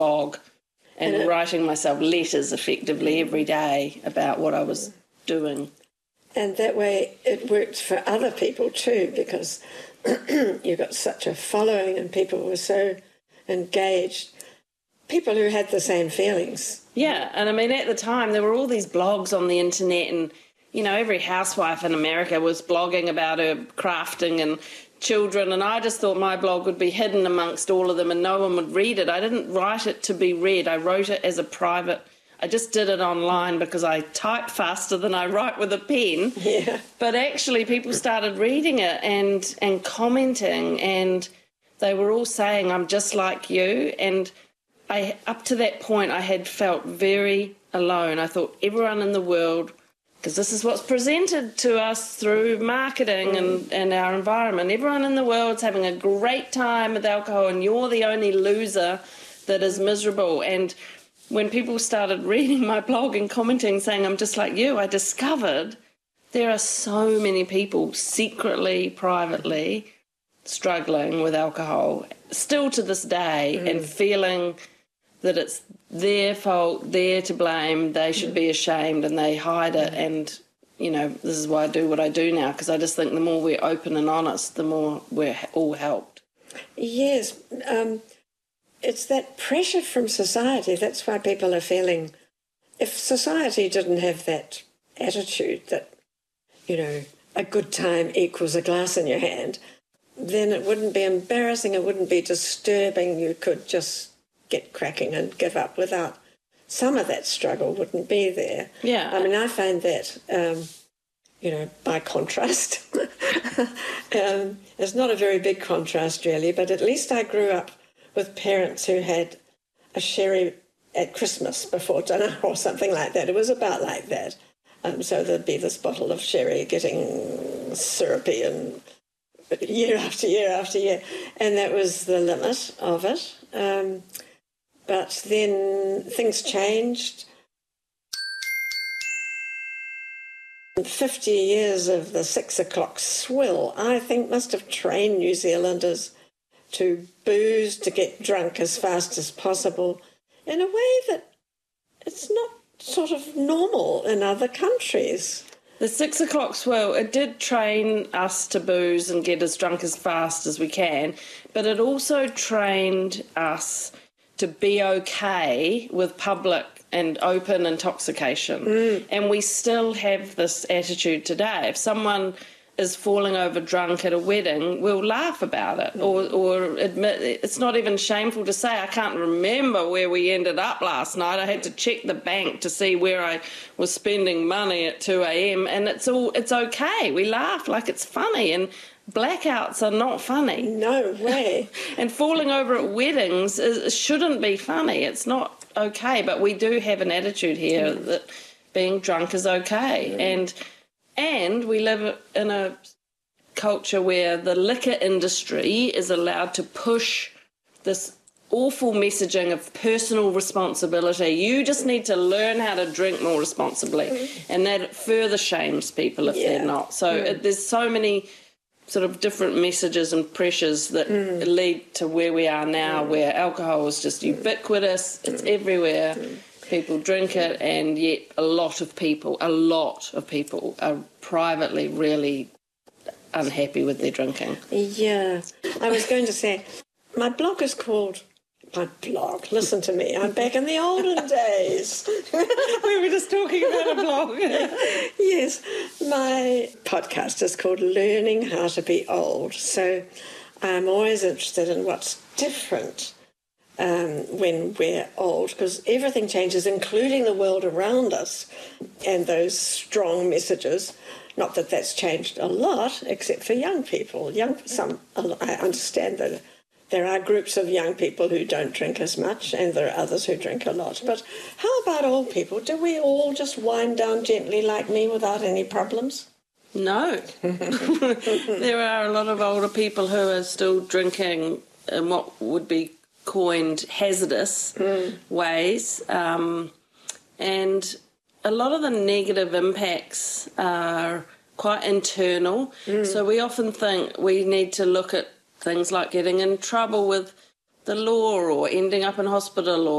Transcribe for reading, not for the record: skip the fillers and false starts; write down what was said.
blog and writing myself letters effectively every day about what I was doing. And that way it worked for other people too, because you got such a following and people were so engaged. People who had the same feelings. Yeah, and I mean, at the time, there were all these blogs on the internet and, you know, every housewife in America was blogging about her crafting and children, and I just thought my blog would be hidden amongst all of them and no one would read it. I didn't write it to be read. I wrote it as a private... I just did it online because I type faster than I write with a pen. Yeah. But actually people started reading it and commenting, and they were all saying, I'm just like you. And up to that point, I had felt very alone. I thought everyone in the world, because this is what's presented to us through marketing and our environment, everyone in the world's having a great time with alcohol and you're the only loser that is miserable. And when people started reading my blog and commenting, saying, I'm just like you, I discovered there are so many people secretly, privately struggling with alcohol, still to this day, and feeling that it's their fault, they're to blame, they should be ashamed, and they hide it. And, you know, this is why I do what I do now, because I just think the more we're open and honest, the more we're all helped. Yes, it's that pressure from society. That's why people are feeling, if society didn't have that attitude that, you know, a good time equals a glass in your hand, then it wouldn't be embarrassing, it wouldn't be disturbing. You could just get cracking and give up without some of that struggle wouldn't be there. Yeah. I mean, I find that, you know, by contrast, it's not a very big contrast really, but at least I grew up with parents who had a sherry at Christmas before dinner or something like that. It was about like that. So there'd be this bottle of sherry getting syrupy and year after year after year, and that was the limit of it. But then things changed. 50 years of the 6 o'clock swill, I think, must have trained New Zealanders to booze, to get drunk as fast as possible, in a way that it's not sort of normal in other countries. The 6 o'clock swirl, it did train us to booze and get as drunk as fast as we can, but it also trained us to be okay with public and open intoxication. And we still have this attitude today. If someone is falling over drunk at a wedding, we'll laugh about it or admit it's not even shameful to say, I can't remember where we ended up last night. I had to check the bank to see where I was spending money at 2 a.m. and it's okay. We laugh like it's funny, and blackouts are not funny. No way. And falling over at weddings shouldn't be funny. It's not okay, but we do have an attitude here that being drunk is okay. And we live in a culture where the liquor industry is allowed to push this awful messaging of personal responsibility. You just need to learn how to drink more responsibly. And that further shames people if they're not. So there's so many sort of different messages and pressures that lead to where we are now, where alcohol is just ubiquitous, it's everywhere. People drink it, and yet a lot of people are privately really unhappy with their drinking. Yeah. I was going to say, my blog is called... My blog, listen to me, I'm back in the olden days. We were just talking about a blog. Yes, my podcast is called Learning How to Be Old. So I'm always interested in what's different when we're old, because everything changes, including the world around us and those strong messages. Not that that's changed a lot, except for young people. I understand that there are groups of young people who don't drink as much, and there are others who drink a lot. But how about old people? Do we all just wind down gently like me without any problems? No. There are a lot of older people who are still drinking in what would be coined hazardous ways. And a lot of the negative impacts are quite internal. So we often think we need to look at things like getting in trouble with the law or ending up in hospital